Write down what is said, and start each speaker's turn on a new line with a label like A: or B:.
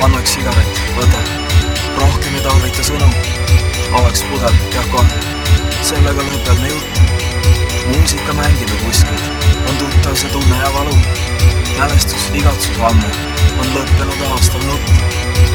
A: anna üks sigaret, võta. Rohkem ei tarvita sõnu. Avaks pudel, jah kohe. Sellega lõpeb me jutt. Muusika mängib kuskil. On tuttav see tunne ja valu. Mälestus, igatsus ammu. On lõppenud aastal nutt.